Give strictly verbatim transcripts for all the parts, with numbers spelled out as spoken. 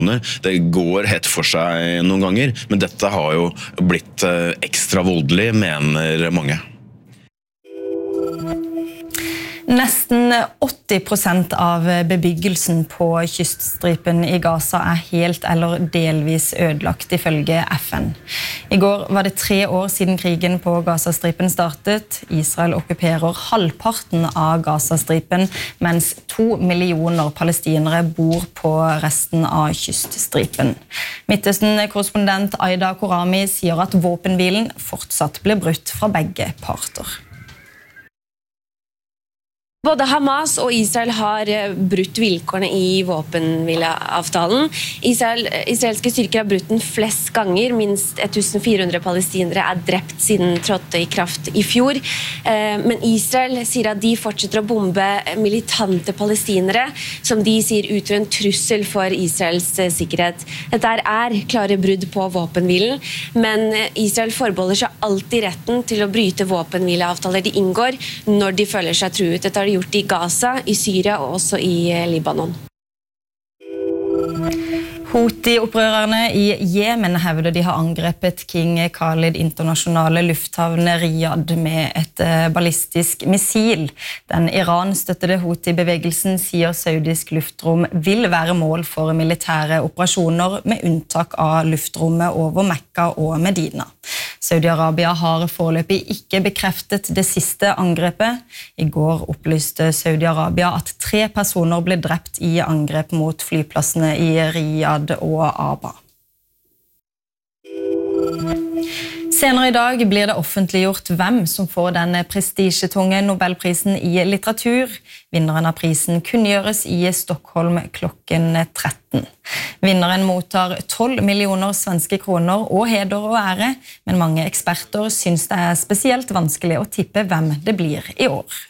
Det går hett for seg noen ganger, men dette har jo blitt ekstra voldelig, mener mange. Nesten åtti prosent av bebyggelsen på kyststripen i Gaza er helt eller delvis ødelagt ifølge F N. I går var det tre år siden krigen på Gazastripen startet. Israel okkuperer halvparten av Gazastripen, mens to millioner palestinere bor på resten av kyststripen. Midtøsten-korrespondent Aida Korami sier at våpenhvilen fortsatt blir brutt fra begge parter. Både Hamas og Israel har brutt vilkårene i våpenhvileavtalen. Israel, israelske styrker har brutt den flest ganger. Minst fjorten hundre palestinere er drept siden trådte i kraft i fjor. Men Israel sier at de fortsetter å bombe militante palestinere, som de sier utgjør en trussel for Israels sikkerhet. Dette er klare brudd på våpenhvilen, men Israel forbeholder seg alltid retten til å bryte våpenhvileavtaler de inngår når de føler seg truet. Dette har de gjort i Gaza, i Syria og også i Libanon. Houthi-opprørerne i Yemen hevder de har angrepet King Khalid internasjonale lufthavn Riyadh med et ballistisk missil. Den Iran-støttede Houthi-bevegelsen sier saudisk luftrom vil være mål for militære operasjoner med unntak av luftrommet over Mekka og Medina. Saudi-Arabia har foreløpig ikke bekreftet det siste angrepet. I går opplyste Saudi-Arabia at tre personer ble drept i angrep mot flyplassene i Riyadh og Aba. Senere i dag blir det offentliggjort hvem som får den prestisjetunge Nobelprisen i litteratur. Vinneren av prisen kunngjøres i Stockholm klokken tretten. Vinneren mottar tolv millioner svenske kroner og heder og ære, men mange eksperter synes det er spesielt vanskelig å tippe hvem det blir i år.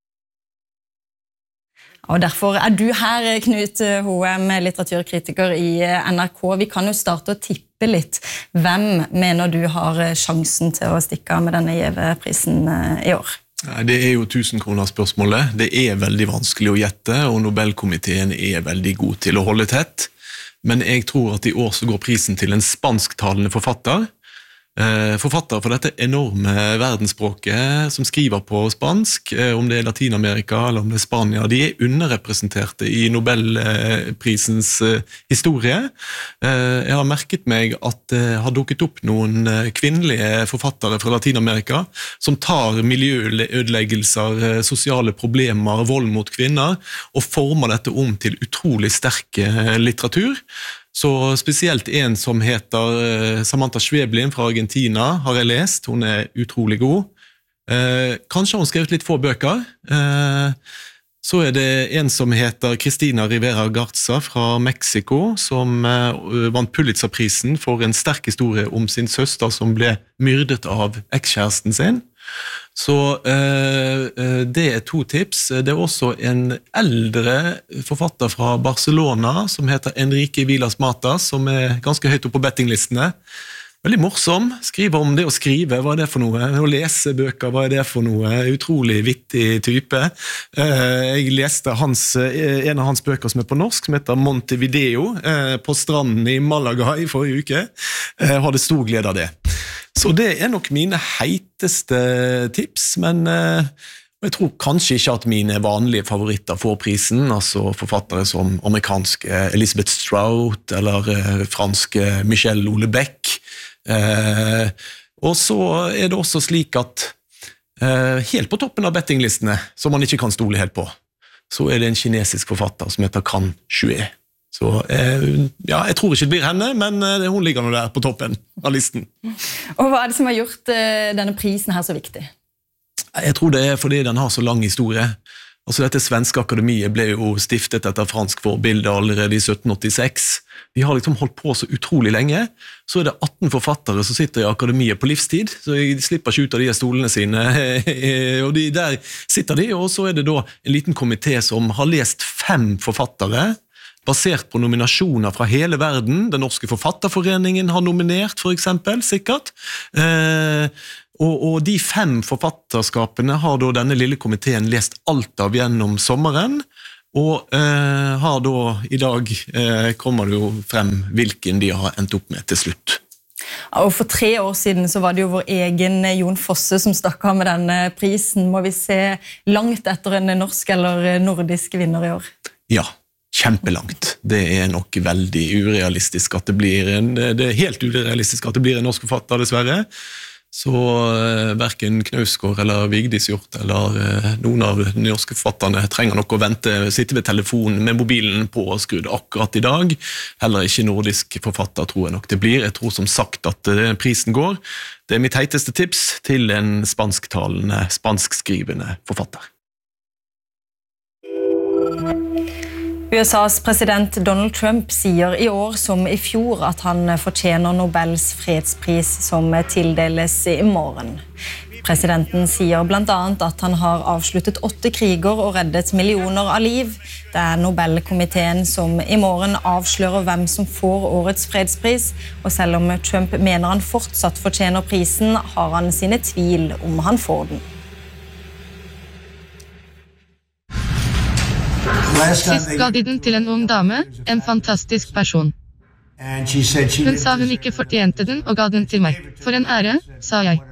Og derfor er du her, Knut Hoem, litteraturkritiker i N R K. Vi kan jo starte å tippe litt. Hvem mener du har sjansen til å stikke av med denne gjeve prisen i år? Det er jo tusen kroner spørsmålet. Det er veldig vanskelig å gjette, og Nobelkomiteen er veldig god til å holde tett. Men jeg tror at i år så går prisen til en spansktalende forfatter. Forfattere for dette enorme verdensspråket som skriver på spansk, om det er Latinamerika eller om det er Spania, de er underrepresenterte i Nobelprisens historie. Jeg har merket meg at det har dukket opp noen kvinnelige forfattere fra Latinamerika som tar miljøødeleggelser, sosiale problemer, vold mot kvinner og former dette om til utrolig sterk litteratur. Så spesielt en som heter Samantha Schweblin fra Argentina har jeg lest, hun er utrolig god. Eh, kanskje har hun skrevet litt få bøker. Eh, så er det en som heter Cristina Rivera Garza fra Mexico, som eh, vant Pulitzerprisen for en sterk historie om sin søster som ble myrdet av ekskjæresten sin. Så eh, det er to tips. Det er også en eldre forfatter fra Barcelona som heter Enrique Vilas Matas, som er ganske høyt opp på bettinglistene. Veldig morsom, skriver om det å skrive, hva er det for noe? Å lese bøker, hva er det for noe? Utrolig vittig type. Eh, jeg leste hans, en av hans bøker som er på norsk, som heter Montevideo, eh, på stranden i Malaga i forrige uke. Jeg eh, hadde stor glede av det. Så det er nok mine heiteste tips, men eh, jeg tror kanskje ikke at mine vanlige favoritter får prisen, altså forfattere som amerikanske Elizabeth Strout eller eh, franske Michel Houellebecq. Eh, og så er det også slik at eh, helt på toppen av bettinglistene, som man ikke kan stole helt på, så er det en kinesisk forfatter som heter Kan Xue. Så eh, ja, jeg tror ikke det blir henne, men eh, hun ligger nå der på toppen av listen. Og hva er det som har gjort eh, denne prisen her så viktig? Jeg tror det er fordi den har så lang historie. Altså dette svenske akademiet ble jo stiftet etter fransk forbilde allerede i sytten åttiseks. De har liksom holdt på så utrolig lenge. Så er det atten forfattere som sitter i akademiet på livstid, så de slipper ikke ut av de stolene sine. Og de, der sitter de, og så er det da en liten komité som har lest fem forfattere, basert på nominasjoner fra hele verden. Den norske forfatterforeningen har nominert, for eksempel, sikkert. Eh, og, og de fem forfatterskapene har da denne lille komiteen lest alt av gjennom sommeren, Og eh, har da i dag eh, kommer det jo frem hvilken de har endt opp med til slutt. Og for tre år siden så var det jo vår egen Jon Fosse som stakk av med denne prisen. Må vi se langt etter en norsk eller nordisk vinner i år? Ja, kjempelangt. Det er nok veldig urealistisk at det blir en, det er helt urealistisk at det blir en norsk forfatter, dessverre. Så eh, hverken Knausgård eller Vigdis Hjorth eller eh, noen av de norske forfatterne trenger nok å vente, sitte ved telefonen med mobilen på og skrudd akkurat i dag. Heller ikke nordisk forfatter tror jeg nok det blir. Jeg tror som sagt at eh, prisen går. Det er mitt heiteste tips til en spansktalende, spanskskrivende forfatter. U S A's president Donald Trump sier i år som i fjor at han fortjener Nobels fredspris som tildeles i morgen. Presidenten sier blant annet at han har avsluttet åtte kriger og reddet millioner av liv. Det er Nobelkomiteen som i morgen avslører hvem som får årets fredspris, og selv om Trump mener han fortsatt fortjener prisen, har han sine tvil om han får den. Sist ga de den til en ung dame, en fantastisk person. Hun sa hun ikke fortjente den og ga den til meg. For en ære, sa jeg.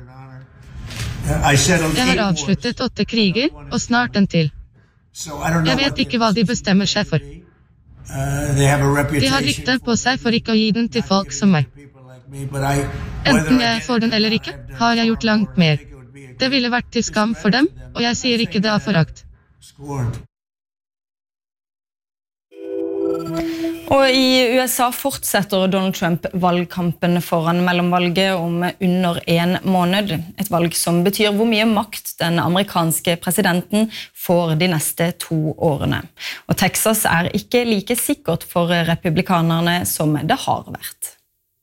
Jeg har avsluttet åtte kriger, og snart en til. Jeg vet ikke hva de bestemmer seg for. De har rykte på seg for ikke å gi den til folk som meg. Enten jeg får den eller ikke, har jeg gjort langt mer. Det ville vært til skam for dem, og jeg sier ikke det av forakt. Og i U S A fortsetter Donald Trump valgkampen foran mellomvalget om under en måned. Et valg som betyr hvor mye makt den amerikanske presidenten får de neste to årene. Og Texas er ikke like sikkert for republikanerne som det har vært.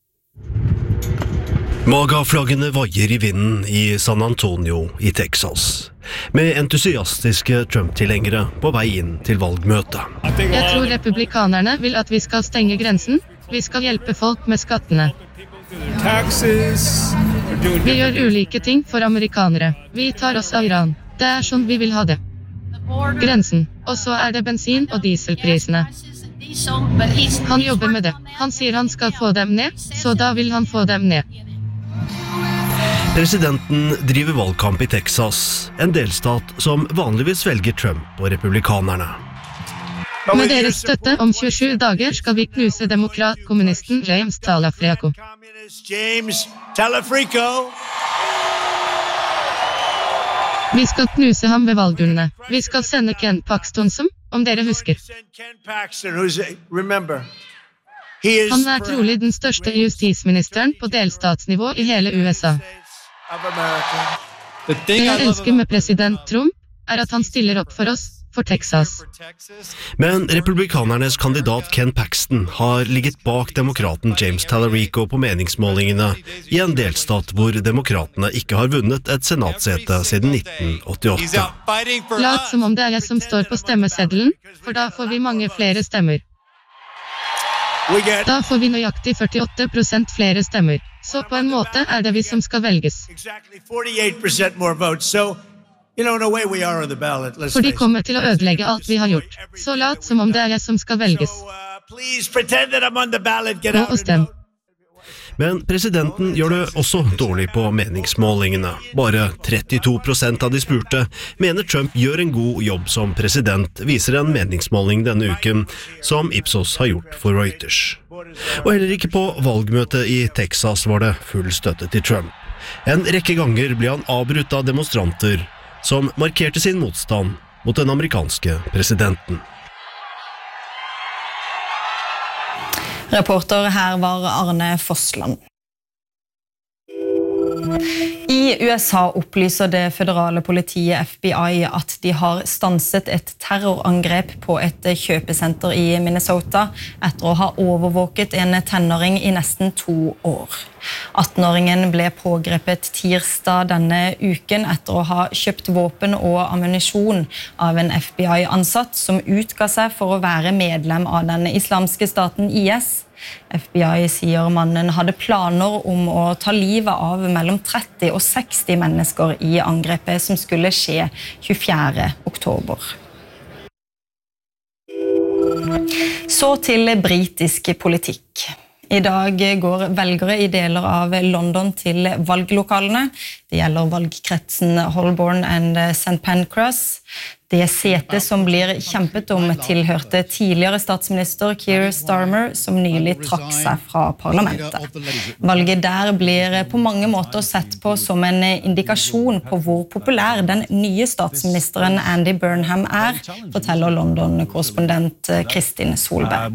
Magaflaggene vaier i vinden i San Antonio i Texas, med entusiastiske Trump-tilhengere på vei inn til valgmøtet. Jeg tror republikanerne vil at vi skal stenge grensen. Vi skal hjelpe folk med skattene. Vi gjør ulike ting for amerikanere. Vi tar oss av Iran. Det er sånn vi vil ha det. Grensen. Og så er det bensin- og dieselprisene. Han jobber med det. Han sier han skal få dem ned, så da vil han få dem ned. Presidenten driver valgkamp i Texas, en delstat som vanligvis velger Trump og republikanerne. Med deres støtte om tjuesju dager skal vi knuse demokrat-kommunisten James Talafrico. Vi skal knuse ham ved valgurnene. Vi skal sende Ken Paxton som, om dere husker. Han er trolig den største justisministeren på delstatsnivå i hele U S A. Det jeg elsker med president Trump, er at han stiller opp for oss, for Texas. Men republikanernes kandidat Ken Paxton har ligget bak demokraten James Talarico på meningsmålingene i en delstat hvor demokratene ikke har vunnet et senatsete siden nitten åttiåtte. Lat som om det er jeg som står på stemmeseddelen, for da får vi mange flere stemmer. Da får vi nøyaktig førtiåtte prosent flere stemmer. Så på en måte er det vi som skal velges. For de kommer til å ødelegge alt vi har gjort. Så lat som om det er jeg som skal velges. Gå og stem. Men presidenten gjør det også dårlig på meningsmålingene. Bare trettito prosent av de spurte mener Trump gjør en god jobb som president, viser en meningsmåling denne uken, som Ipsos har gjort for Reuters. Og heller ikke på valgmøtet i Texas var det full støtte til Trump. En rekke ganger ble han avbrutt av demonstranter som markerte sin motstand mot den amerikanske presidenten. Reporter her var Arne Fossland. I U S A opplyser det føderale politiet F B I at de har stanset et terrorangrep på et kjøpesenter i Minnesota etter å ha overvåket en tenåring i nesten to år. attenåringen ble pågrepet tirsdag denne uken etter å ha kjøpt våpen og ammunisjon av en F B I-ansatt som utga seg for å være medlem av den islamske staten I S. F B I sier mannen hadde planer om å ta livet av mellom tretti og seksti mennesker i angrepet som skulle skje tjuefjerde oktober. Så til britisk politikk. I dag går velgere i deler av London til valglokalene. Det gjelder valgkretsen Holborn and Saint Pancras. Det setet som blir kjempet om tilhørte tidligere statsminister Keir Starmer, som nylig trakk seg fra parlamentet. Valget der blir på mange måter sett på som en indikasjon på hvor populær den nye statsministeren Andy Burnham er, forteller London-korrespondent Kristin Solberg.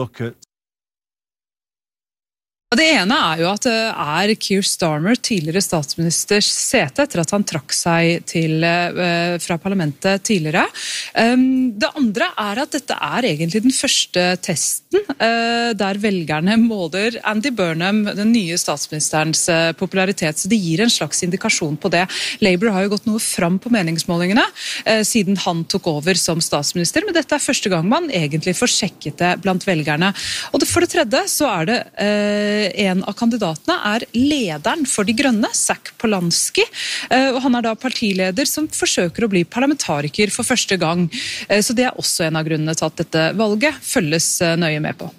Det ene er jo at det er Keir Starmer, tidligere statsministers sete, etter at han trakk seg til, uh, fra parlamentet tidligere. Um, det andre er at dette er egentlig den første testen uh, der velgerne måler Andy Burnham, den nye statsministerens uh, popularitet, så det gir en slags indikasjon på det. Labour har jo gått noe fram på meningsmålingene uh, siden han tok over som statsminister, men dette er første gang man egentlig får sjekket det blant velgerne. Og det, for det tredje så er det uh, en av kandidatene er lederen for De Grønne, Zac Polanski, og han er da partileder som forsøker å bli parlamentariker for første gang. Så det er også en av grunnene til at dette valget følges nøye med på.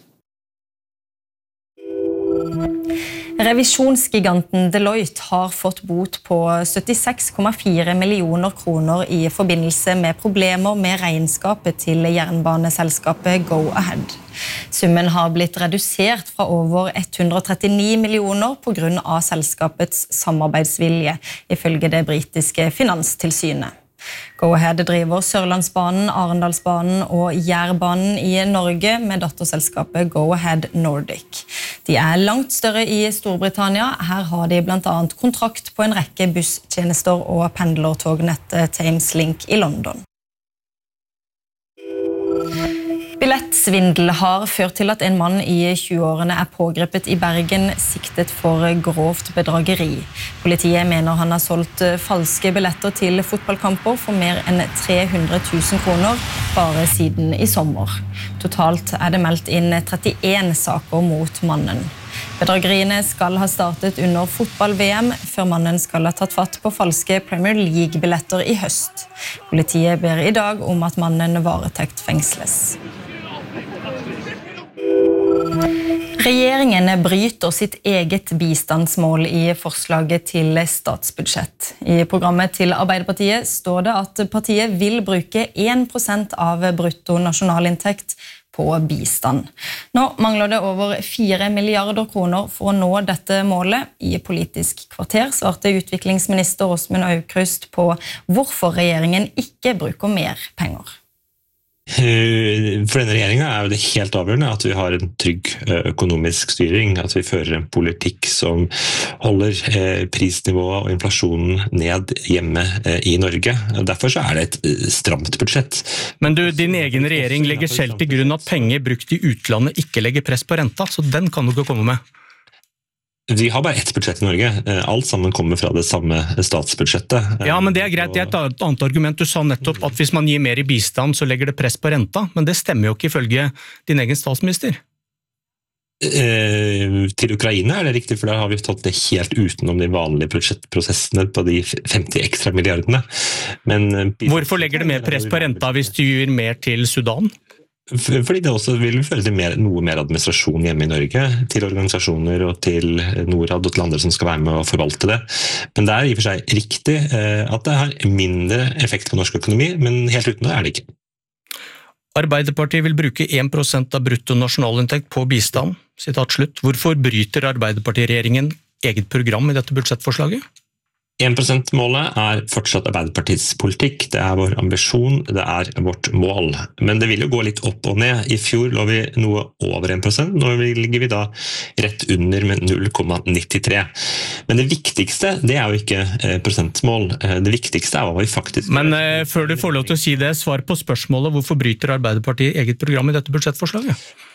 Revisjonsgiganten Deloitte har fått bot på syttiseks komma fire millioner kroner i forbindelse med problemer med regnskapet til jernbaneselskapet Go-Ahead. Summen har blitt redusert fra over hundre og trettini millioner på grunn av selskapets samarbeidsvilje, ifølge det britiske finanstilsynet. Go-Ahead driver Sørlandsbanen, Arendalsbanen og Jærbanen i Norge med datterselskapet Go-Ahead Nordic. De er langt større i Storbritannia. Her har de blant annet kontrakt på en rekke busstjenester og pendlertognettet Thameslink i London. Billettsvindel har ført til at en mann i tjueårene er pågrepet i Bergen siktet for grovt bedrageri. Politiet mener han har solgt falske billetter til fotballkamper for mer enn tre hundre tusen kroner bare siden i sommer. Totalt er det meldt inn trettien saker mot mannen. Bedrageriene skal ha startet under fotball-V M, før mannen skal ha tatt fatt på falske Premier League-billetter i høst. Politiet ber i dag om at mannen varetekt fengsles. Regjeringen bryter sitt eget bistandsmål i forslaget til statsbudsjett. I programmet til Arbeiderpartiet står det at partiet vil bruke én prosent av brutto nasjonalinntekt på bistand. Nå mangler det over fire milliarder kroner for å nå dette målet. I Politisk kvarter svarte utviklingsminister Åsmund Aukrust på hvorfor regjeringen ikke bruker mer penger. For denne regjeringen er jo det helt avgjørende at vi har en trygg økonomisk styring, at vi fører en politikk som holder prisnivået og inflasjonen ned hjemme i Norge. Derfor så er det et stramt budsjett. Men du, din egen regjering legger selv til grunn at penger brukt i utlandet ikke legger press på renta, så den kan du ikke komme med. Vi har bare ett budsjett i Norge. Alt sammen kommer fra det samme statsbudsjettet. Ja, men det er greit. Det er et annet argument. Du sa nettopp at hvis man gir mer i bistand, så legger det press på renta. Men det stemmer jo ikke ifølge din egen statsminister. Eh, til Ukraina er det riktig, for da har vi tatt det helt utenom de vanlige budsjettprosessene på de femti ekstra milliardene. Men, hvorfor legger det mer press på renta hvis du gir mer til Sudan? Fordi det også vil føre til mer, noe mer administrasjon hjemme i Norge, til organisasjoner og til Norad og til andre som skal være med å forvalte det. Men det er i og for seg riktig at det har mindre effekt på norsk økonomi, men helt uten det er det ikke. Arbeiderpartiet vil bruke én prosent av brutto nasjonalinntekt på bistand. Sitat slutt. Hvorfor bryter Arbeiderpartiet-regjeringen eget program i dette budsjettforslaget? én prosent-målet er fortsatt Arbeiderpartiets politikk, det er vår ambisjon, det er vårt mål. Men det vil jo gå litt opp og ned. I fjor lå vi noe over én prosent, nå ligger vi da rett under med null komma nittitre. Men det viktigste, det er jo ikke prosentmål. Det viktigste er hva vi faktisk... Men eh, før du får lov til å si det, svar på spørsmålet, hvorfor bryter Arbeiderpartiet eget program i dette budsjettforslaget?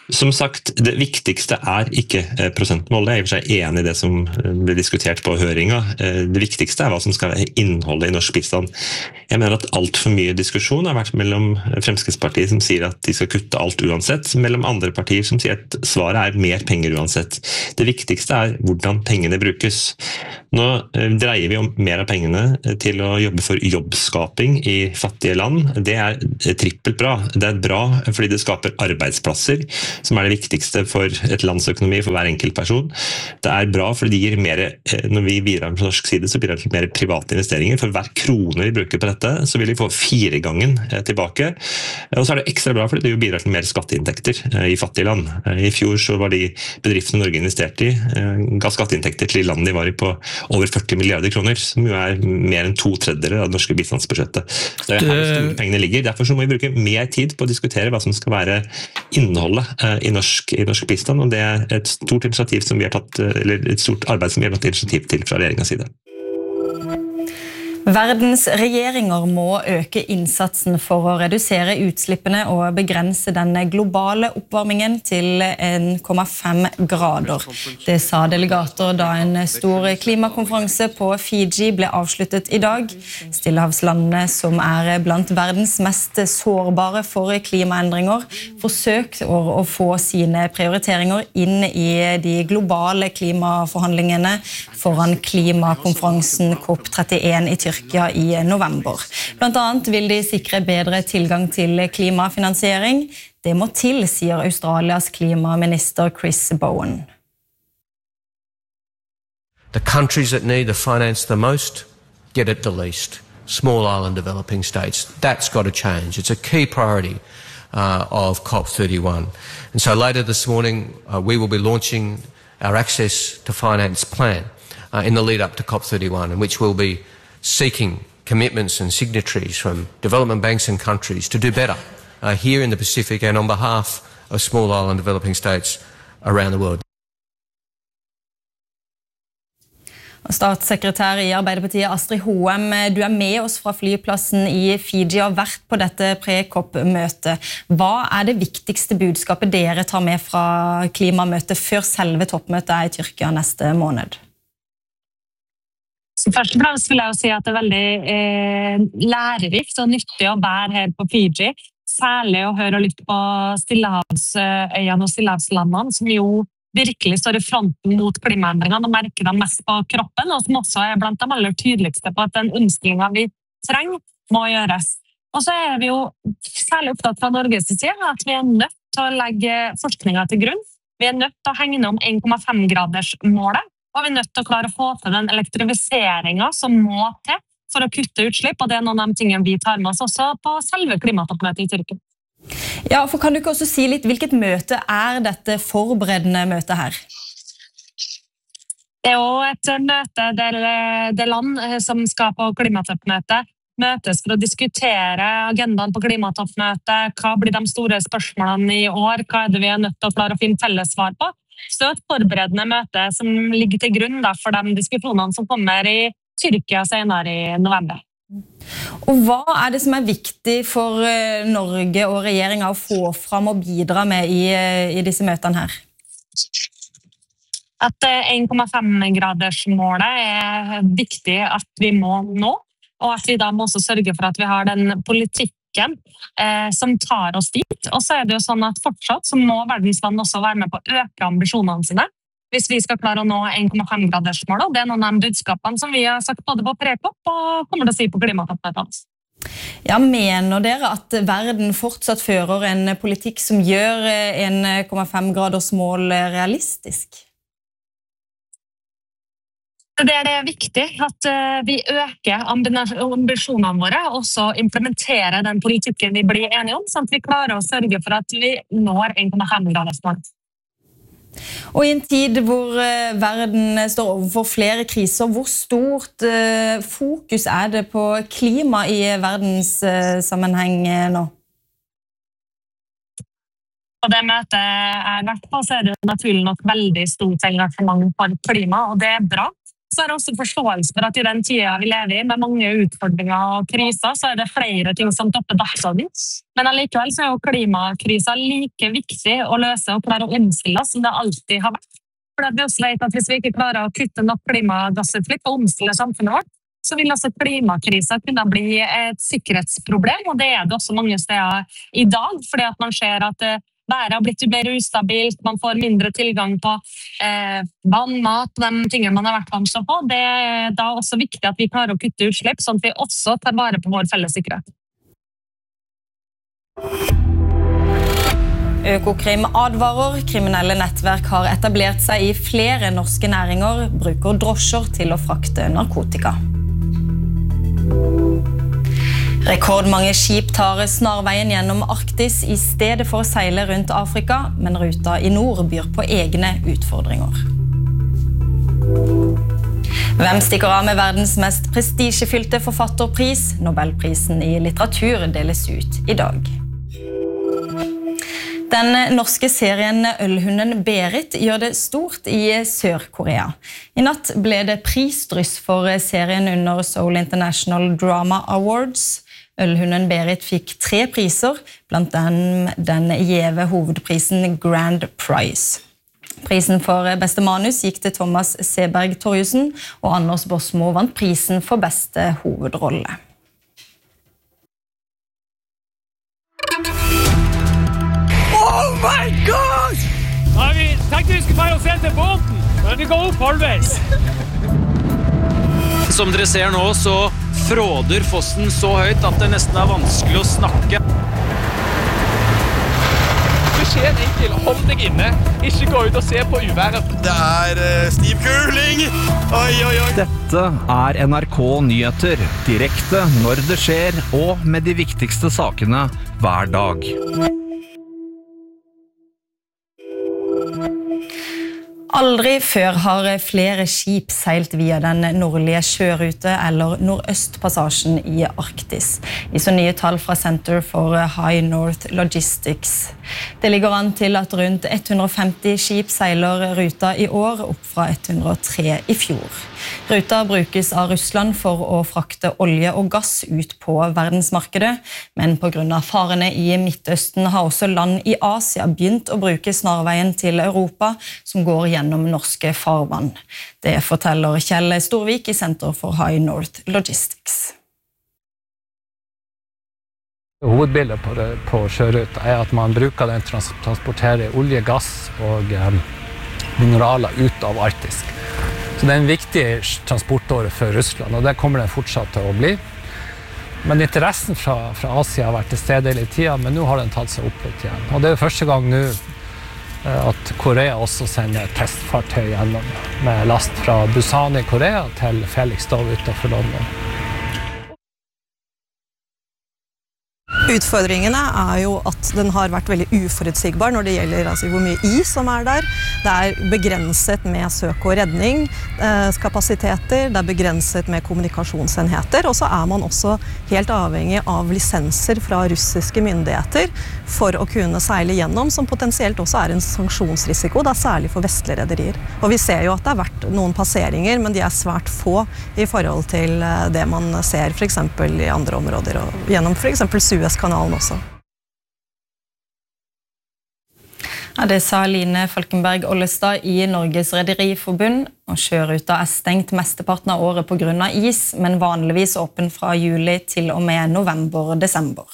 Som sagt, det viktigste er ikke prosentmålet. Jeg er i og for seg enig i det som ble diskutert på høringa. Det viktigste er hva som skal være innholdet i norsk bistand. Jeg mener at alt for mye diskusjon har vært mellom Fremskrittspartiet som sier at de skal kutte alt uansett, mellom andre partier som sier at svaret er mer penger uansett. Det viktigste er hvordan pengene brukes. Nå dreier vi om mer av pengene til å jobbe for jobbskaping i fattige land. Det er trippelt bra. Det er bra fordi det skaper arbeidsplasser, som er det viktigste for et landsøkonomi for hver enkelt person. Det er bra fordi det gir mer, når vi bidrar på norsk side, så bidrar det til mer private investeringer. For hver krone vi bruker på dette, så vil vi få fire gangen tilbake. Og så er det ekstra bra fordi det bidrar til mer skatteinntekter i fattige land. I fjor så var de bedriftene Norge investerte i, ga skatteinntekter til de landene de var i på over førti milliarder kroner, som jo er mer enn to tredjedeler av det norske bistandsbudsjettet. Så det er her store pengene ligger. Derfor så må vi bruke mer tid på å diskutere hva som skal være innholdet i norsk, i norsk bistand, og det er et stort initiativ som vi har tatt, eller et stort arbeid som vi har tatt initiativ til fra regjeringens side. Verdens regjeringer må øke innsatsen for å redusere utslippene og begrense den globale oppvarmingen til en komma fem grader. Det sa delegater da en stor klimakonferanse på Fiji ble avsluttet i dag. Stillehavslandene, som er blant verdens mest sårbare for klimaendringer, forsøkte å få sine prioriteringer inn i de globale klimaforhandlingene foran klimakonferansen COP trettien i Tyrkia i november. Blant annet vil de sikre bedre tilgang til klimafinansiering. Det må til, sier Australias klimaminister Chris Bowen. The countries that need the finance the most get it the least. Small island developing states. That's got to change. It's a key priority uh, of COP thirty-one. And so later this morning uh, we will be launching our access to finance plan uh, in the lead up to COP thirty-one, in which we'll be seeking commitments and signatories from development banks and countries to do better uh, here in the Pacific and on behalf of small island developing states around the world. Statssekretær i Arbeiderpartiet Astrid Hoem, du er med oss fra flyplassen i Fiji og har vært på dette pre-COP-møtet. Hva er det viktigste budskapet dere tar med fra klimamøtet før selve toppmøtet er i Tyrkia neste måned? Først og fremst vil jeg jo si at det er veldig eh, lærerikt og nyttig å være her på Fiji. Særlig å høre og lytte på Stillehavsøyene og Stillehavslandene, som jo virkelig står i fronten mot klimaendringene og merker dem mest på kroppen, og som også er blant de aller tydeligste på at den omstillingen vi trenger må gjøres. Og så er vi jo særlig opptatt fra Norges side at vi er nødt til å legge forskningen til grunn. Vi er nødt til å hegne om en komma fem graders målet, og vi er nødt til å klare å få til den elektrifiseringen som må til for å kutte utslipp, og det er noen av de tingene vi tar med oss også på selve klimatoppmøtet i Tyrkia. Ja, for kan du ikke også si litt, hvilket møte er dette forberedende møtet her? Det er jo et møte der det land som skal på klimatoppmøtet møtes for å diskutere agendaen på klimatoppmøtet, hva blir de store spørsmålene i år, hva er det vi er nødt til å klare å finne felles svar på. Så et forberedende møte som ligger til grunn da, for de diskusjonene som kommer i Tyrkia senere i november. Og hva er det som er viktig for Norge og regjeringen å få fram og bidra med i, i disse møtene her? At en komma fem graders målet er viktig at vi må nå, og at vi da må også sørge for at vi har den politikken eh, som tar oss dit. Og så er det jo sånn at fortsatt så må verdens land også være med på å øke ambisjonene sine, hvis vi skal klare å nå en komma fem graders mål. Det er noen av de budskapene som vi har sagt både på pre-COP og kommer til å si på klimatoppmøtet. Ja, mener dere at verden fortsatt fører en politikk som gjør en komma fem graders mål realistisk? Det er det viktig at vi øker ambisjonene våre og også implementerer den politikken vi blir enige om, sånn at vi klarer å sørge for at vi når en komma fem graders mål. Og i en tid hvor verden står overfor flere kriser, hvor stort fokus er det på klima i verdenssammenheng nå? På det møtet jeg har vært på, så er det naturlig nok veldig stort engasjement for klima, og det er bra. Så så er det også forståelse for at i den tiden vi lever i, med mange utfordringer og kriser, så er det flere ting som topper dagsordenen. Men allikevel så er jo klimakrisa like viktig å løse og klare å omstille som det alltid har vært. For vi også vet at hvis vi ikke klarer å kutte nok klimagassutslipp og omstille samfunnet vårt, så vil også klimakrisa kunne bli et sikkerhetsproblem, og det er det også mange steder i dag, fordi at man ser at været har blitt mer ustabilt, man får mindre tilgang på eh, vann, mat, de tingene man har vært vant til på. Det er da også viktig at vi klarer å kutte utslipp, sånn at vi også tar vare på vår felles sikkerhet. Økokrim advarer, kriminelle nettverk har etablert seg i flere norske næringer, bruker drosjer til å frakte narkotika. Rekordmange skip tar snarveien gjennom Arktis i stedet for å seile rundt Afrika, men ruta i nord byr på egne utfordringer. Hvem stikker av med verdens mest prestisjefylte forfatterpris? Nobelprisen i litteratur deles ut i dag. Den norske serien Ølhunden Berit gjør det stort i Sør-Korea. I natt ble det prisdryss for serien under Seoul International Drama Awards. Ølhunden Berit fikk tre priser, blant dem den gjeve hovedprisen Grand Prize. Prisen for beste manus gikk til Thomas Seberg Torjussen, og Anders Bosmo vant prisen for beste hovedrolle. Oh my god! Ja, vi tenkte vi skulle bare se til båten, men vi går opp halvveis. Som dere ser nå, så fråder fossen så høyt at det nesten er vanskelig å snakke. Beskjed enkel, hold deg inne, ikke gå ut og se på uværet. Det er uh, stiv kuling! Oi, oi, oi! Dette er N R K Nyheter, direkte når det skjer, og med de viktigste sakene hver dag. Aldri før har flere skip seilt via den nordlige sjørute eller nordøstpassasjen i Arktis, viser nye tall fra Center for High North Logistics. Det ligger an til at rundt hundre og femti skip seiler ruta i år, opp fra hundre og tre i fjor. Ruta brukes av Russland for å frakte olje og gass ut på verdensmarkedet, men på grunn av farene i Midtøsten har også land i Asia begynt å bruke snarveien til Europa, som går gjennom norske farvann. Det forteller Kjell Storvik i Center for High North Logistics. Hovedbildet på, det, på sjøruta er at man bruker den til å transportere olje, gass og eh, mineraler ut av Arktis. Så det er en viktig transportåre for Russland, og det kommer den fortsatt til å bli. Men interessen fra, fra Asia har vært til stede hele tiden, men nå har den tatt seg opp litt igjen. Og det er første gang nå at Korea også sender testfartøy gjennom med last fra Busan i Korea til Felixstowe utenfor London. Utfordringene er jo at den har vært veldig uforutsigbar når det gjelder altså, hvor mye is som er der. Det er begrenset med søk- og redningskapasiteter, det er begrenset med kommunikasjonsenheter, og så er man også helt avhengig av lisenser fra russiske myndigheter for å kunne seile gjennom, som potensielt også er en sanksjonsrisiko, da særlig for vestlige rederier. Og vi ser jo at det har vært noen passeringer, men de er svært få i forhold til det man ser for eksempel i andre områder, og gjennom for eksempel Suezkanalen også. Ja, det sa Line Falkenberg Ollestad i Norges Rederiforbund, og sjøruta er stengt mesteparten av året på grunn av is, men vanligvis åpen fra juli til og med november-desember.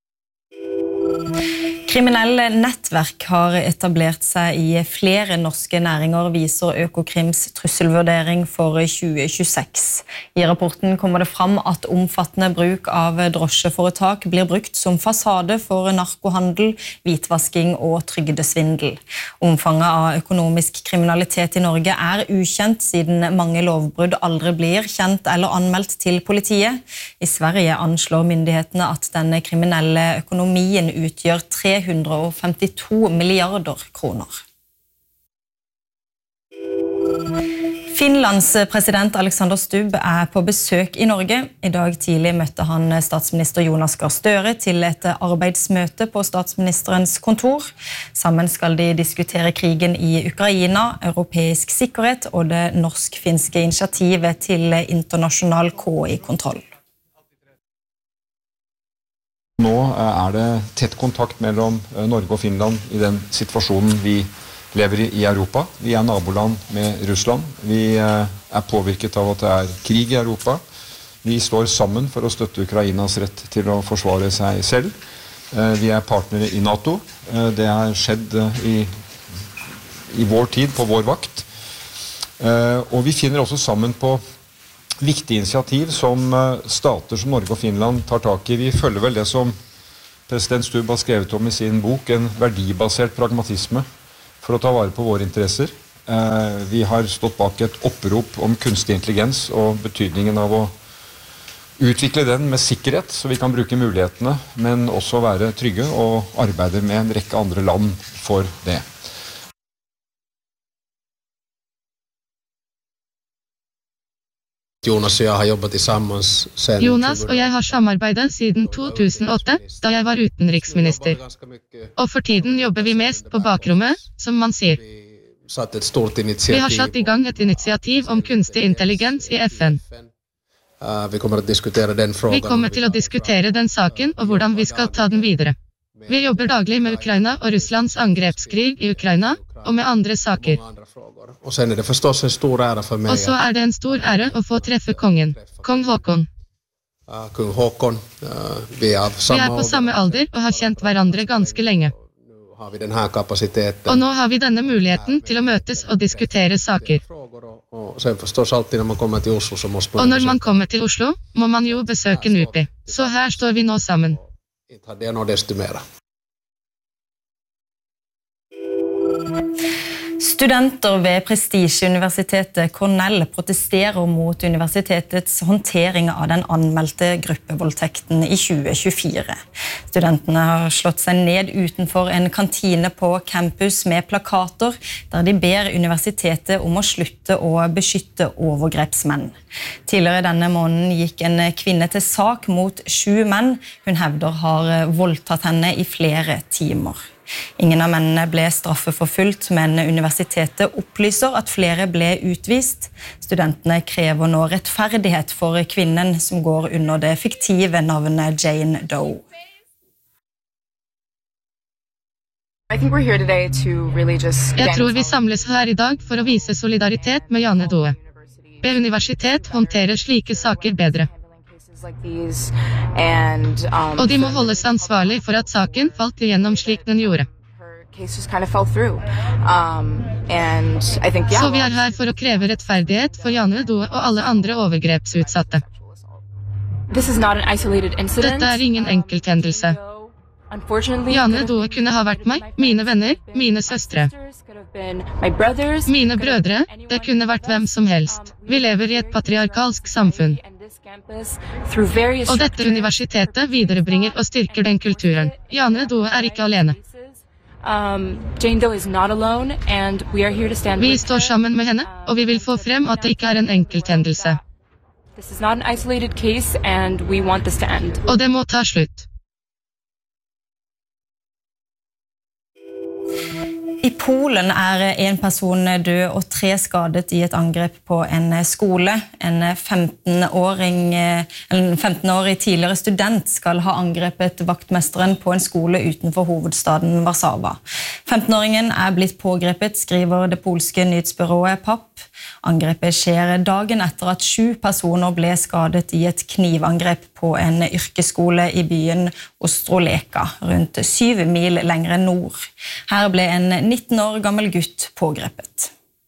Kriminelle nettverk har etablert seg i flere norske næringer, viser Økokrims trusselvurdering for tjue tjueseks. I rapporten kommer det fram at omfattende bruk av drosjeforetak blir brukt som fasade for narkohandel, hvitvasking og trygdesvindel. Omfanget av økonomisk kriminalitet i Norge er ukjent, siden mange lovbrudd aldri blir kjent eller anmeldt til politiet. I Sverige anslår myndighetene at denne kriminelle økonomien utgjør tre hundre og femtito milliarder kroner. Finlands president Alexander Stubb er på besøk i Norge. I dag tidlig møtte han statsminister Jonas Gahr Støre til et arbeidsmøte på statsministerens kontor. Sammen skal de diskutere krigen i Ukraina, europeisk sikkerhet og det norsk-finske initiativet til internasjonal K I-kontroll. Nå er det tett kontakt mellom Norge og Finland i den situasjonen vi lever i Europa. Vi er naboland med Russland. Vi er påvirket av at det er krig i Europa. Vi står sammen for å støtte Ukrainas rett til å forsvare seg selv. Vi er partnere i NATO. Det har skjedd i, i vår tid, på vår vakt. Og vi finner også sammen på viktige initiativ som stater som Norge og Finland tar tak i. Vi følger vel det som president Stubb har skrevet om i sin bok, en verdibasert pragmatisme for å ta vare på våre interesser. Vi har stått bak et opprop om kunstig intelligens og betydningen av å utvikle den med sikkerhet, så vi kan bruke mulighetene, men også være trygge og arbeide med en rekke andre land for det. Jonas og jeg har jobbet sammen sen... Jonas og jeg har samarbeidet siden to tusen og åtte, da jeg var utenriksminister. Og for tiden jobber vi mest på bakrommet, som man sier. Vi har satt i gang et initiativ om kunstig intelligens i F N. Vi kommer til å diskutere den frågan. Vi kommer til å diskutere den saken og hvordan vi skal ta den videre. Vi jobber daglig med Ukraina og Russlands angrepskrig i Ukraina, og med andre saker. Og sen er det forstås en stor ære for meg. Og så er det en stor ære å få treffe kongen, kong Håkon. Uh, kong Håkon, uh, vi er av samme Vi er på samme alder og har kjent hverandre ganske lenge. Har vi denne kapasiteten. Og nå har vi denne muligheten til å møtes og diskutere saker. Og sen forstås alltid når man kommer til Oslo, så må Og når man kommer til Oslo, må man jo besøke N U P I. Så her står vi nå sammen. Det er nå desto mer. Studenter ved prestisjeuniversitetet Cornell protesterer mot universitetets håndtering av den anmeldte gruppevoldtekten i tjue tjuefire. Studentene har slått seg ned utenfor en kantine på campus med plakater, der de ber universitetet om å slutte å beskytte overgrepsmenn. Tidligere denne måneden gikk en kvinne til sak mot sju menn. Hun hevder har voldtatt henne i flere timer. Ingen av mennene ble straffeforfulgt, men universitetet opplyser at flere ble utvist. Studentene krever nå rettferdighet for kvinnen som går under det fiktive navnet Jane Doe. Jeg tror vi samles her i dag for å vise solidaritet med Jane Doe. Be universitet håndtere slike saker bedre. Og de må holdes ansvarlig for at saken falt igjennom slik den gjorde. Så vi er her for å kreve rettferdighet for Jane Doe og alle andre overgrepsutsatte. Dette er ingen enkelthendelse. Jane Doe kunne ha vært meg, mine venner, mine søstre. Mine brødre, det kunne vært hvem som helst. Vi lever i et patriarkalsk samfunn. Og dette universitetet viderebringer og styrker den kulturen. Jane Doe er ikke alene. Vi står sammen med henne, og vi vil få frem at det ikke er en enkelthendelse. Og det må ta slutt. I Polen er en person død og tre skadet i et angrep på en skole. En femten-åring, en femten-årig tidligere student skal ha angrepet vaktmesteren på en skole utenfor hovedstaden Warszawa. femten-åringen er blitt pågrepet, skriver det polske nyhetsbyrået P A P. Angrepet skjer dagen etter at sju personer ble skadet i et knivangrep på en yrkesskole i byen Ostroleka, rundt syv mil lengre nord. Her ble en nitten år gammel gutt pågrepet.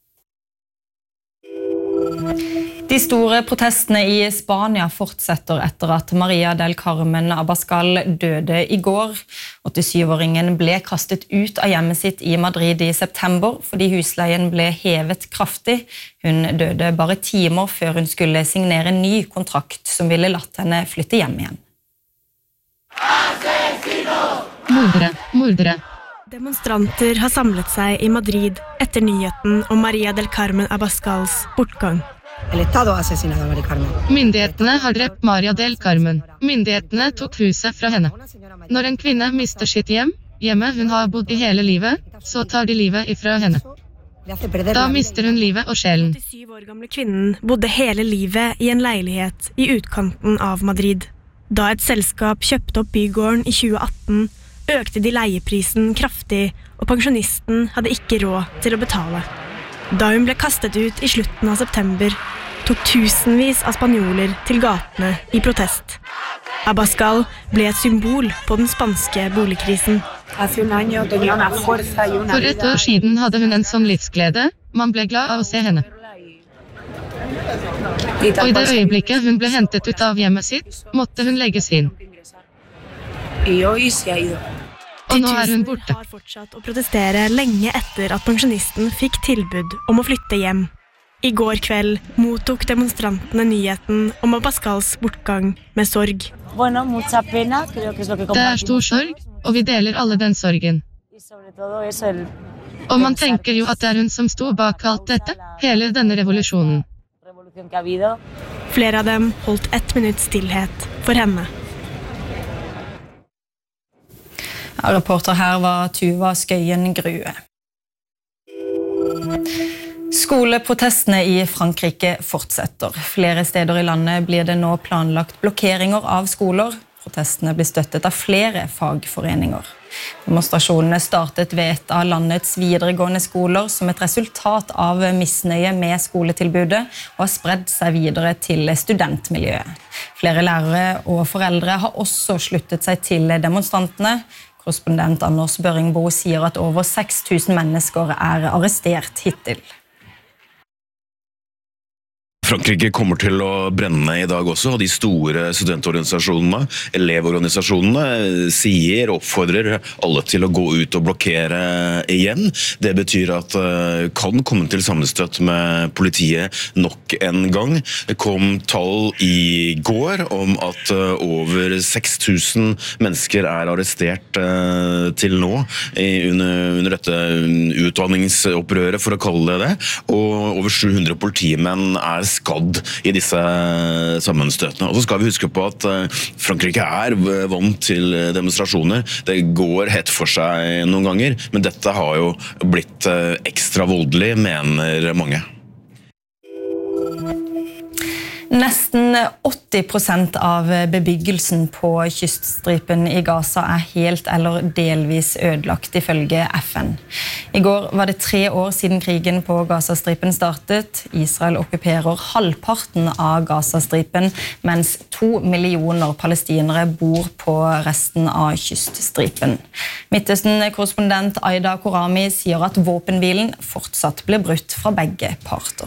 De store protestene i Spania fortsetter etter at Maria del Carmen Abascal døde i går. åttisyv-åringen ble kastet ut av hjemmet sitt i Madrid i september fordi husleien ble hevet kraftig. Hun døde bare timer før hun skulle signere en ny kontrakt som ville latt henne flytte hjem igjen. Mordere, mordere. Demonstranter har samlet seg i Madrid etter nyheten om Maria del Carmen Abascals bortgang. Myndighetene har drept Maria del Carmen. Myndighetene tok huset fra henne. Når en kvinne mister sitt hjem, hjemmet hun har bodd i hele livet, så tar de livet ifra henne. Da mister hun livet og sjelen. åttisyv år gamle kvinnen bodde hele livet i en leilighet i utkanten av Madrid. Da et selskap kjøpte opp bygården i tjue atten, økte de leieprisen kraftig, og pensjonisten hadde ikke råd til å betale. Da hun ble kastet ut i slutten av september, tok tusenvis av spanjoler til gatene i protest. Abascal ble et symbol på den spanske boligkrisen. For et år siden hadde hun en sånn livsglede, man ble glad av å se henne. Og i det øyeblikket hun ble hentet ut av hjemmet sitt, måtte hun legges inn. Og nå er hun borte. Har fortsatt å protestere lenge etter at pensjonisten fikk tilbud om å flytte hjem. I går kveld mottok demonstrantene nyheten om Abascals bortgang med sorg. Det er stor sorg, og vi deler alle den sorgen. Og man tenker jo at det er hun som sto bak alt dette, hele denne revolusjonen. Flere av dem holdt ett minutt stillhet for henne. Ja, reporter her var Tuva Skøyen Grue. Skoleprotestene i Frankrike fortsetter. Flere steder i landet blir det nå planlagt blokkeringer av skoler. Protestene blir støttet av flere fagforeninger. Demonstrasjonene startet ved et av landets videregående skoler som et resultat av misnøye med skoletilbudet og har spredd seg videre til studentmiljøet. Flere lærere og foreldre har også sluttet seg til demonstrantene. Korrespondent Anders Børingbo sier at over seks tusen mennesker er arrestert hittil. Frankrike kommer til å brenne i dag også, og de store studentorganisasjonene, elevorganisasjonene, sier og oppfordrer alle til å gå ut og blokkere igjen. Det betyr at det kan komme til sammenstøt med politiet nok en gang. Det kom tall i går om at over seks tusen mennesker er arrestert til nå under, under dette utdanningsopprøret, for å kalle det det, og over sju hundre politimenn er skadd i disse sammenstøtene. Og så skal vi huske på at Frankrike er vant til demonstrasjoner. Det går hett for seg noen ganger, men dette har jo blitt ekstra voldelig, mener mange. Nesten åtti prosent av bebyggelsen på kyststripen i Gaza er helt eller delvis ødelagt, ifølge F N. I går var det tre år siden krigen på Gazastripen startet. Israel okkuperer halvparten av Gazastripen, mens to millioner palestinere bor på resten av kyststripen. Midtøsten-korrespondent Aida Korami sier at våpenhvilen fortsatt blir brutt fra begge parter.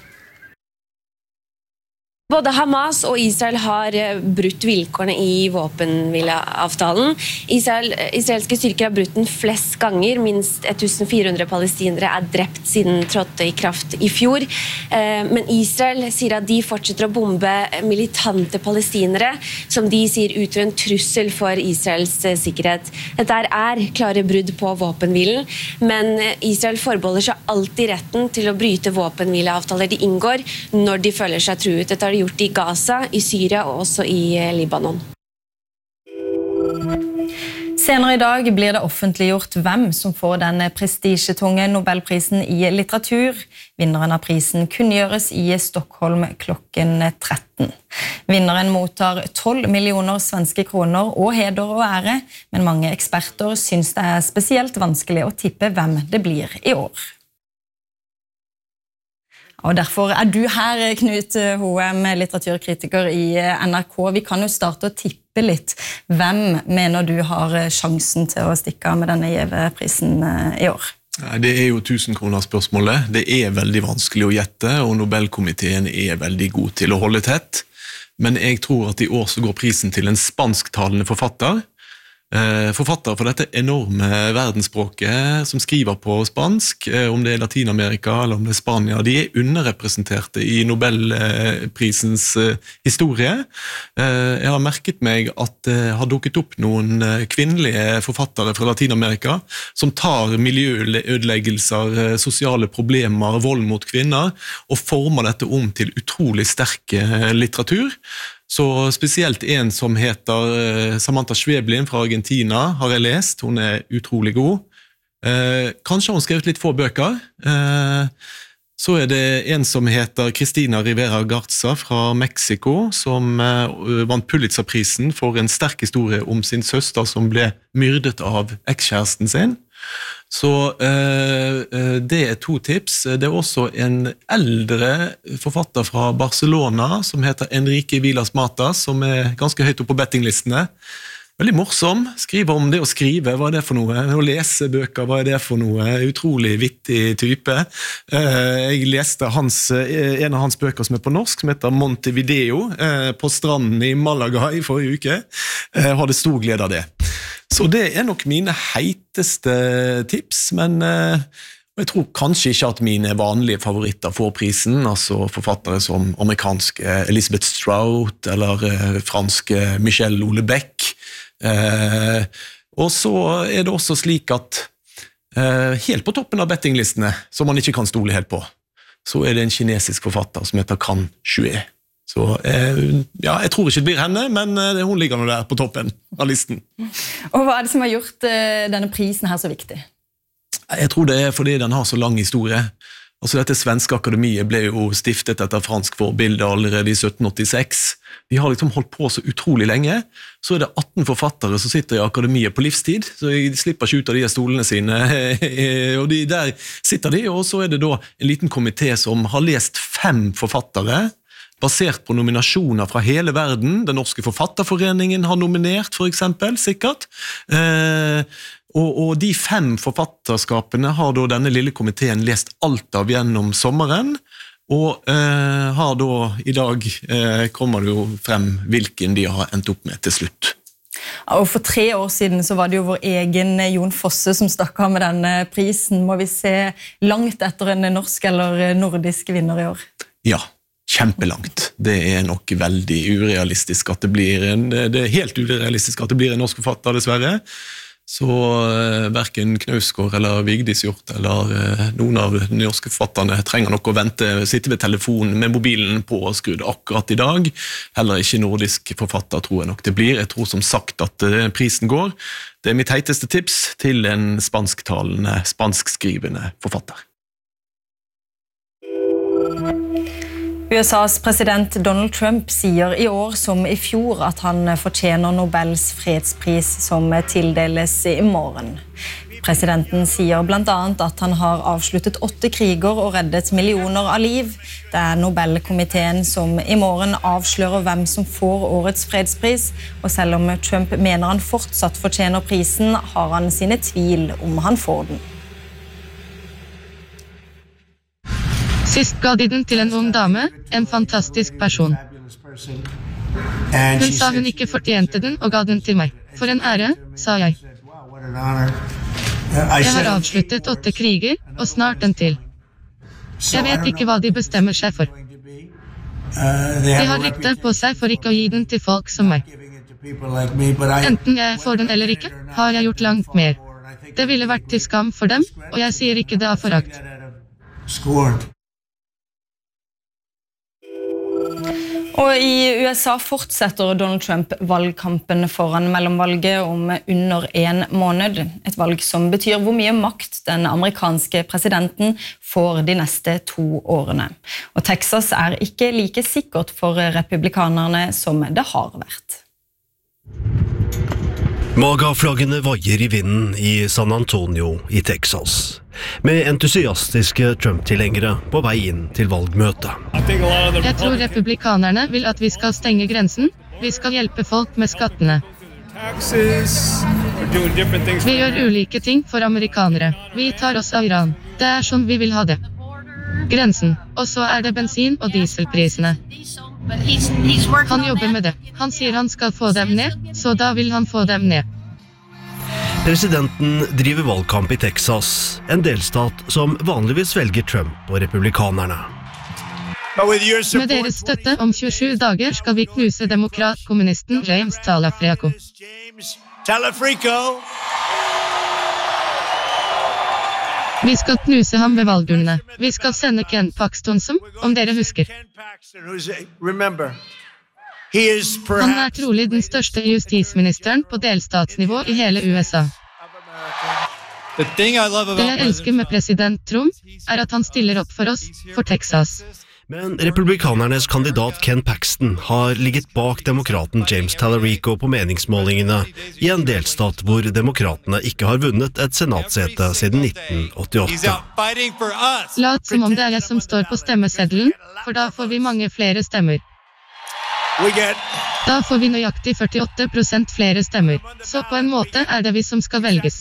Både Hamas og Israel har brutt vilkårene i våpenhvileavtalen. Israel, israelske styrker har brutt den flest ganger. Minst fjorten hundre palestinere er drept siden trådte i kraft i fjor. Men Israel sier at de fortsetter å bombe militante palestinere, som de sier utgjør en trussel for Israels sikkerhet. Dette er klare brudd på våpenhvilen, men Israel forbeholder seg alltid retten til å bryte våpenhvileavtaler de inngår når de føler seg truet. Dette har de gjort i Gaza, i Syria og også i Libanon. Senere i dag blir det offentliggjort hvem som får den prestisjetunge Nobelprisen i litteratur. Vinneren av prisen kunngjøres i Stockholm klokken tretten. Vinneren mottar tolv millioner svenske kroner og heder og ære, men mange eksperter syns det er spesielt vanskelig å tippe hvem det blir i år. Og derfor er du her, Knut Hoem, litteraturkritiker i N R K. Vi kan jo starte å tippe litt. Hvem mener du har sjansen til å stikke av med denne gjeve prisen i år? Det er jo tusen kroner spørsmålet. Det er veldig vanskelig å gjette, og Nobelkomiteen er veldig god til å holde tett. Men jeg tror at i år så går prisen til en spansktalende forfatter, eh, forfattere for dette enorme verdensspråket som skriver på spansk, eh, om det er Latinamerika eller om det er Spania. De er underrepresenterte i Nobelprisens eh, historie. Eh, jeg har merket meg at det har dukket opp noen eh, kvinnelige forfattere fra Latinamerika som tar miljøødeleggelser, eh, sosiale problemer, vold mot kvinner, og former dette om til utrolig sterk eh, litteratur. Så spesielt en som heter Samantha Schweblin fra Argentina har jeg lest, hun er utrolig god. Eh, kanskje har hun skrevet litt få bøker. Eh, så er det en som heter Cristina Rivera Garza fra Mexico, som eh, vant Pulitzerprisen for en sterk historie om sin søster som ble myrdet av ekskjæresten sin. Så eh, det er to tips. Det er også en eldre forfatter fra Barcelona som heter Enrique Vilas Matas, som er ganske høyt opp på bettinglistene. Veldig morsom, skriver om det å skrive, hva er det for noe? Å lese bøker, hva er det for noe? Utrolig vittig type. Eh, jeg leste hans, en av hans bøker som er på norsk, som heter Montevideo, eh, på stranden i Malaga i forrige uke. Jeg eh, hadde stor glede av det. Så det er nok mine heiteste tips, men eh, jeg tror kanskje ikke at mine vanlige favoritter får prisen, altså forfattere som amerikanske Elizabeth Strout eller eh, franske Michel Houellebecq. Eh, og så er det også slik at eh, helt på toppen av bettinglistene, som man ikke kan stole helt på, så er det en kinesisk forfatter som heter Kan Xue. Så eh, ja, jeg tror ikke det blir henne, men eh, hun ligger nå der på toppen av listen. Og hva er det som har gjort eh, denne prisen her så viktig? Jeg tror det er fordi den har så lang historie. Altså dette svenske akademiet ble jo stiftet etter fransk forbilde allerede i sytten åttiseks. De har liksom holdt på så utrolig lenge. Så er det atten forfattere som sitter i akademiet på livstid, så de slipper ikke ut av de stolene sine. Og de, der sitter de, og så er det da en liten komité som har lest fem forfattere, basert på nominasjoner fra hele verden. Den norske forfatterforeningen har nominert, for eksempel, sikkert. Eh, og, og de fem forfatterskapene har da denne lille komiteen lest alt av gjennom sommeren, og eh, har da i dag eh, kommer det jo frem hvilken de har endt opp med til slutt. Ja, og for tre år siden så var det jo vår egen Jon Fosse som stakk av med denne prisen. Må vi se langt etter en norsk eller nordisk vinner i år? Ja. Kjempelangt. Det er nok veldig urealistisk at det blir en, det er helt urealistisk at det blir en norsk forfatter, dessverre. Så eh, hverken Knausgård eller Vigdis Hjorth eller eh, noen av de norske forfatterne trenger nok å vente, sitte ved telefonen med mobilen på og skrudd akkurat i dag. Heller ikke nordisk forfatter tror jeg nok det blir. Jeg tror som sagt at eh, prisen går. Det er mitt heiteste tips til en spansktalende, spanskskrivende forfatter. U S A's president Donald Trump sier i år som i fjor at han fortjener Nobels fredspris som tildeles i morgen. Presidenten sier blant annet at han har avsluttet åtte kriger og reddet millioner av liv. Det er Nobelkomiteen som i morgen avslører hvem som får årets fredspris, og selv om Trump mener han fortsatt fortjener prisen, har han sine tvil om han får den. Sist ga de den til en ung dame, en fantastisk person. Hun sa hun ikke fortjente den og ga den til meg. For en ære, sa jeg. Jeg har avsluttet åtte kriger, og snart en til. Jeg vet ikke hva de bestemmer seg for. De har rykte på seg for ikke å gi den til folk som meg. Enten jeg får den eller ikke, har jeg gjort langt mer. Det ville vært til skam for dem, og jeg sier ikke det av forakt. Og i U S A fortsetter Donald Trump valgkampen foran mellomvalget om under en måned. Et valg som betyr hvor mye makt den amerikanske presidenten får de neste to årene. Og Texas er ikke like sikkert for republikanerne som det har vært. Magaflaggene vaier i vinden i San Antonio i Texas, med entusiastiske Trump-tilhengere på vei inn til valgmøtet. Jeg tror republikanerne vil at vi skal stenge grensen. Vi skal hjelpe folk med skattene. Vi gjør ulike ting for amerikanere. Vi tar oss av Iran. Det er sånn vi vil ha det. Grensen. Og så er det bensin- og dieselprisene. Han jobber med det. Han sier han skal få dem ned, så da vil han få dem ned. Presidenten driver valgkamp i Texas, en delstat som vanligvis velger Trump og republikanerne. Med deres støtte om tjuesju dager skal vi knuse demokrat-kommunisten James Talafrico. Vi skal knuse ham ved valgurnene. Vi skal sende Ken Paxton som, om dere husker. Han er trolig den største justisministeren på delstatsnivå i hele U S A. Det jeg elsker med president Trump, er at han stiller opp for oss, for Texas. Men republikanernes kandidat Ken Paxton har ligget bak demokraten James Talarico på meningsmålingene i en delstat hvor demokratene ikke har vunnet et senatsete siden nitten åttiåtte. Lat som om det er jeg som står på stemmeseddelen, for da får vi mange flere stemmer. Da får vi nøyaktig førtiåtte prosent flere stemmer, så på en måte er det vi som skal velges.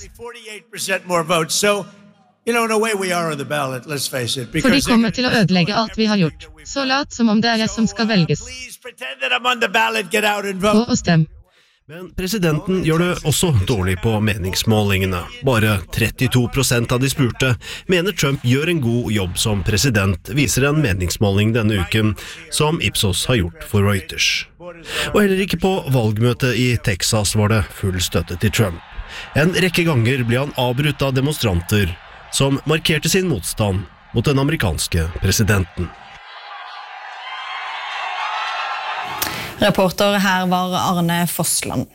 For de kommer til å ødelegge alt vi har gjort. Så lat som om det er jeg som skal velges. Gå og stem. Men presidenten gjør det også dårlig på meningsmålingene. Bare trettito prosent av de spurte mener Trump gjør en god jobb som president, viser en meningsmåling denne uken, som Ipsos har gjort for Reuters. Og heller ikke på valgmøtet i Texas var det full støtte til Trump. En rekke ganger ble han avbrutt av demonstranter som markerte sin motstand mot den amerikanske presidenten. Reporter her var Arne Fossland.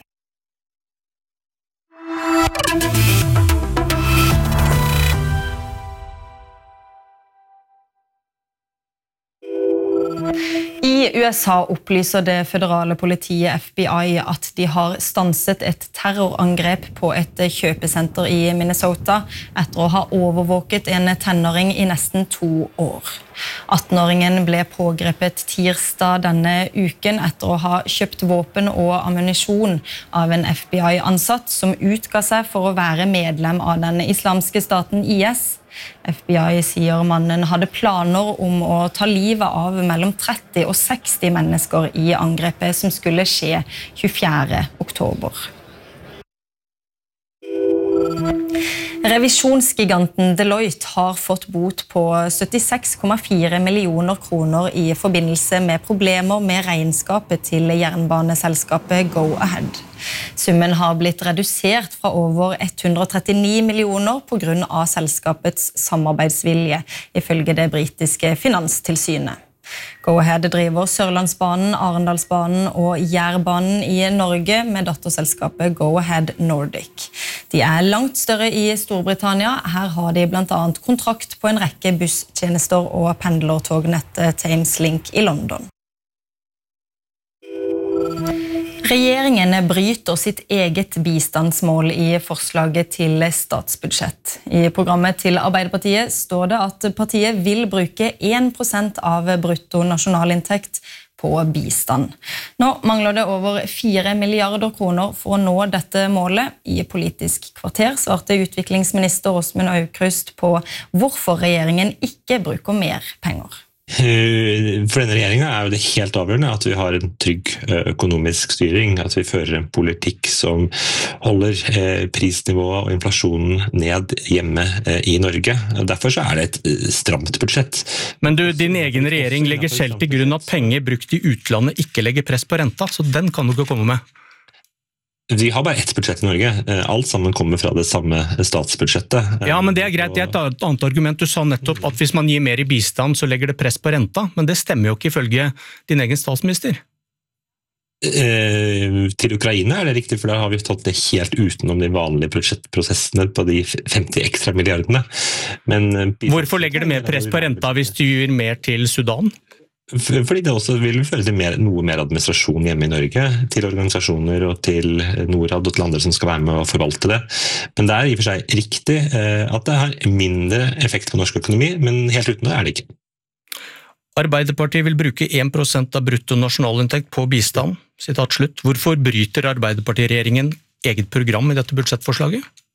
I U S A opplyser det føderale politiet F B I at de har stanset et terrorangrep på et kjøpesenter i Minnesota etter å ha overvåket en tenåring i nesten to år. attenåringen ble pågrepet tirsdag denne uken etter å ha kjøpt våpen og ammunisjon av en F B I-ansatt som utga seg for å være medlem av den islamske staten I S. F B I sier mannen hadde planer om å ta livet av mellom tretti og seksti mennesker i angrepet som skulle skje tjuefjerde oktober. Revisjonsgiganten Deloitte har fått bot på syttiseks komma fire millioner kroner i forbindelse med problemer med regnskapet til jernbaneselskapet Go-Ahead. Summen har blitt redusert fra over hundre og trettini millioner på grunn av selskapets samarbeidsvilje, ifølge det britiske finanstilsynet. Go-Ahead driver Sørlandsbanen, Arendalsbanen og Jærbanen i Norge med datterselskapet Go-Ahead Nordic. De er langt større i Storbritannia. Her har de blant annet kontrakt på en rekke busstjenester og pendlertognettet Thameslink i London. Regjeringen bryter sitt eget bistandsmål i forslaget til statsbudsjett. I programmet til Arbeiderpartiet står det at partiet vil bruke én prosent av brutto nasjonalinntekt på bistand. Nå mangler det over fire milliarder kroner for å nå dette målet. I Politisk kvarter svarte utviklingsminister Åsmund Aukrust på hvorfor regjeringen ikke bruker mer penger. For denne regjeringen er jo det helt avgjørende at vi har en trygg økonomisk styring, at vi fører en politikk som holder prisnivået og inflasjonen ned hjemme i Norge. Derfor så er det et stramt budsjett. Men du, din egen regjering legger selv til grunn at penger brukt i utlandet ikke legger press på renta, så den kan du ikke komme med. Vi har bare ett budsjett i Norge. Alt sammen kommer fra det samme statsbudsjettet. Ja, men det er greit. Det er et annet argument. Du sa nettopp at hvis man gir mer i bistand, så legger det press på renta. Men det stemmer jo ikke ifølge din egen statsminister. Eh, til Ukraina er det riktig, for da har vi tatt det helt utenom de vanlige budsjettprosessene på de femti ekstra milliardene. Men, hvorfor legger det mer press på renta hvis du gir mer til Sudan? Fordi det også vil føre til mer, noe mer administrasjon hjemme i Norge, til organisasjoner og til Norad og til andre som skal være med å forvalte det. Men det er i og for seg riktig at det har mindre effekt på norsk økonomi, men helt uten det er det ikke. Arbeiderpartiet vil bruke én prosent av brutto nasjonalinntekt på bistand. Sitat slutt. Hvorfor bryter Arbeiderpartiregjeringen eget program i dette budsjettforslaget?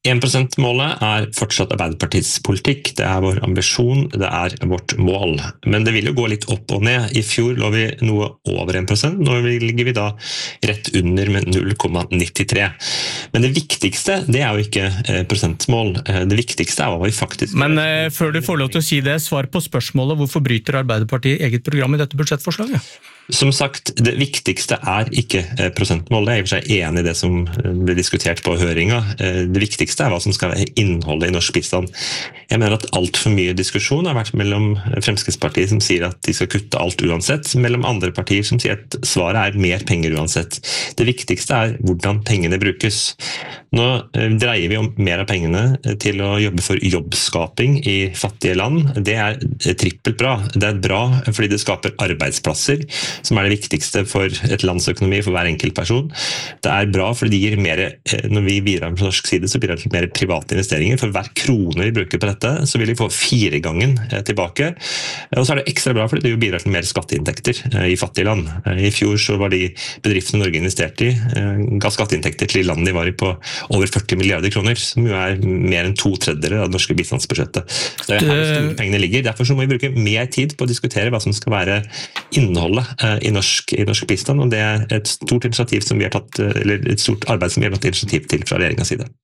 en prosent-målet er fortsatt Arbeiderpartiets politikk, det er vår ambisjon, det er vårt mål. Men det vil jo gå litt opp og ned. I fjor lå vi noe over en prosent, nå ligger vi da rett under med null komma nittitre. Men det viktigste, det er jo ikke prosentmål. Det viktigste er hva vi faktisk... Men eh, før du får lov til å si det, svar på spørsmålet, hvorfor bryter Arbeiderpartiet eget program i dette budsjettforslaget? Som sagt, det viktigste er ikke prosentmål. Jeg er i og for seg enig i det som ble diskutert på høringa. Det viktigste er hva som skal være innholdet i norsk bistand. Jeg mener at alt for mye diskusjon har vært mellom Fremskrittspartiet som sier at de skal kutte alt uansett, mellom andre partier som sier at svaret er mer penger uansett. Det viktigste er hvordan pengene brukes. Nå dreier vi om mer av pengene til å jobbe for jobbskaping i fattige land. Det er trippelt bra. Det er bra fordi det skaper arbeidsplasser, som er det viktigste for et lands økonomi, for hver enkelt person. Det er bra fordi det gir mer, når vi bidrar på norsk side, så bidrar det til mer private investeringer. For hver krone vi bruker på dette, så vil vi få fire gangen tilbake. Og så er det ekstra bra fordi det jo bidrar til mer skatteinntekter i fattige land. I fjor så var de bedriftene Norge investerte i, ga skatteinntekter til landene de var i på over førti milliarder kroner, som jo er mer enn to tredjedeler av det norske bistandsbudsjettet. Det er her store pengene ligger. Derfor så må vi bruke mer tid på å diskutere hva som skal være innholdet I norsk, i norsk bistand, og det er et stort initiativ som vi har tatt, eller et stort arbeid som vi har tatt initiativ til fra regjeringens side.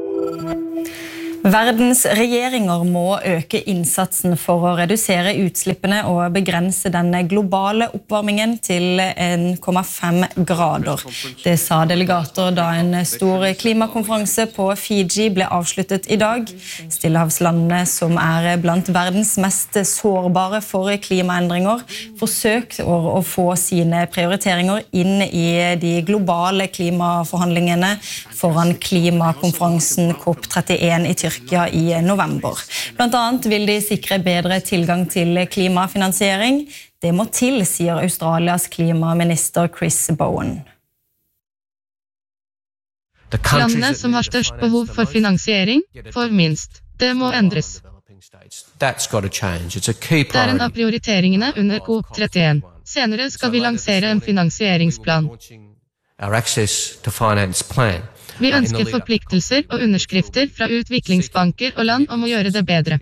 Verdens regjeringer må øke innsatsen for å redusere utslippene og begrense den globale oppvarmingen til en komma fem grader. Det sa delegater da en stor klimakonferanse på Fiji ble avsluttet I dag. Stillehavslandene, som er blant verdens mest sårbare for klimaendringer, forsøkte å få sine prioriteringer inn I de globale klimaforhandlingene foran klimakonferansen COP trettien I Tyrkia I november. Blant annet vil de sikre bedre tilgang til klimafinansiering. Det må til, sier Australias klimaminister Chris Bowen. Landene som har størst behov for finansiering, får minst. Det må endres. Det er en av prioriteringene under COP trettien. Senere skal vi lansere en finansieringsplan. Vi ønsker forpliktelser og underskrifter fra utviklingsbanker og land om å gjøre det bedre.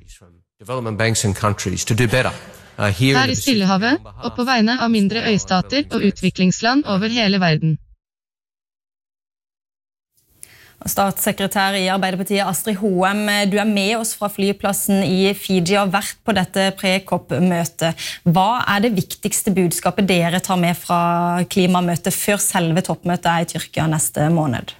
Her I Stillehavet, og på vegne av mindre øystater og utviklingsland over hele verden. Statssekretær I Arbeiderpartiet Astrid Hoem, du er med oss fra flyplassen I Fiji og har vært på dette pre-COP-møtet. Hva er det viktigste budskapet dere tar med fra klimamøtet før selve toppmøtet er I Tyrkia neste måned?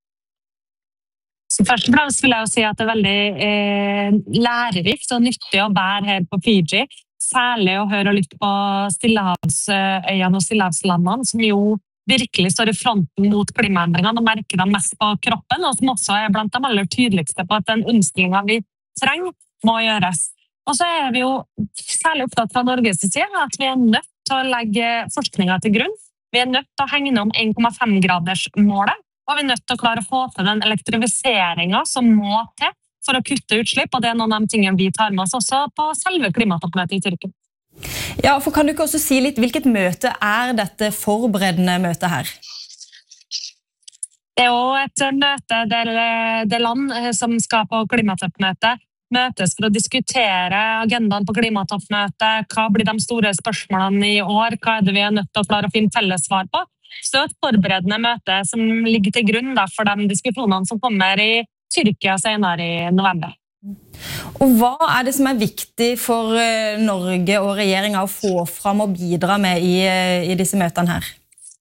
Så først og fremst vil jeg jo si at det er veldig eh, lærerikt og nyttig å være her på Fiji. Særlig å høre litt på Stillehavsøyene og Stillehavslandene, som jo virkelig står I fronten mot klimaendringene og merker dem mest på kroppen, og som også er blant de aller tydeligste på at den omstillingen vi trenger må gjøres. Og så er vi jo særlig opptatt fra Norges side at vi er nødt til å legge forskningen til grunn. Vi er nødt til å hegne om en komma fem graders målet, og vi er nødt til å klare å få til den elektrifiseringen som må til for å kutte utslipp, og det er noen av de tingene vi tar med oss også på selve klimatoppmøtet I Tyrkia. Ja, for kan du ikke også si litt, hvilket møte er dette forberedende møtet her? Det er jo et møte der det land som skal på klimatoppmøtet møtes for å diskutere agendaen på klimatoppmøtet, hva blir de store spørsmålene I år, hva er det vi er nødt til å klare å finne felles svar på. Så et forberedende møte som ligger til grunn da, for de diskusjonene som kommer I Tyrkia senere I november. Og hva er det som er viktig for Norge og regjeringen å få fram og bidra med I, I disse møtene her?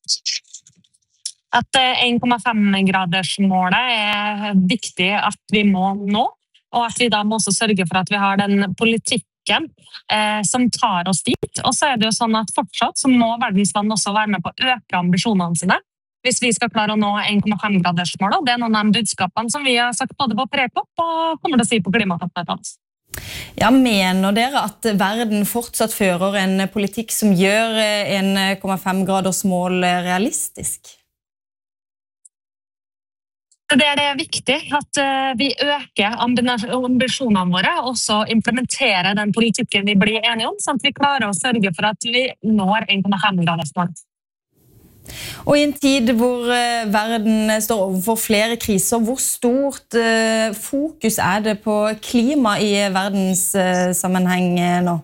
At en komma fem graders målet er viktig at vi må nå, og at vi da må også sørge for at vi har den politikken eh, som tar oss dit. Og så er det jo sånn at fortsatt så må verdens land også være med på å øke ambisjonene sine, hvis vi skal klare å nå en komma fem graders målet. Det er noen av de budskapene som vi har sagt både på pre-COP og kommer til å si på klimatoppmøtet. Ja, mener dere at verden fortsatt fører en politikk som gjør en komma fem graders mål realistisk? Det er det viktig at vi øker ambisjonene våre og også implementerer den politikken vi blir enige om, sånn at vi klarer å sørge for at vi når en komma fem graders mål. Og I en tid hvor eh, verden står overfor flere kriser, hvor stort eh, fokus er det på klima I verdenssammenheng eh, nå?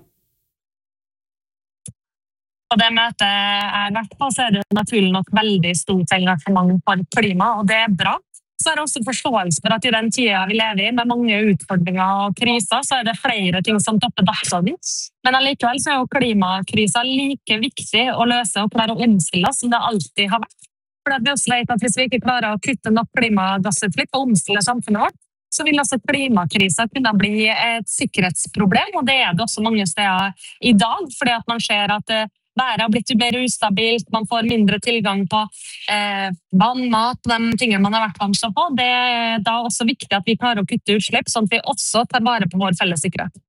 På det møtet jeg vært på, så er det naturlig nok veldig stort engasjement for klima, og det er bra. Så er det også forståelse for at I den tiden vi lever I, med mange utfordringer og kriser, så er det flere ting som topper dagsordenen. Men allikevel så er jo klimakrisa like viktig å løse og klare å omstille som det alltid har vært. For vi også vet at hvis vi ikke klarer å kutte nok klimagassutslipp og omstille samfunnet vårt, så vil også klimakrisa kunne bli et sikkerhetsproblem, og det er det også mange steder I dag, fordi at man ser at været har blitt mer ustabilt, man får mindre tilgang på eh, vann, mat, de tingene man har vært vant til på. Det er da også viktig at vi klarer å kutte utslipp, sånn at vi også tar vare på vår felles sikkerhet.